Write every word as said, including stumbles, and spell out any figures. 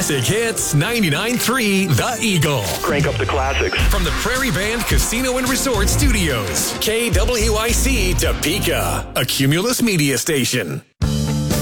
Classic Hits ninety-nine point three The Eagle. Crank up the classics. From the Prairie Band Casino and Resort Studios. K W I C Topeka, a Cumulus media station.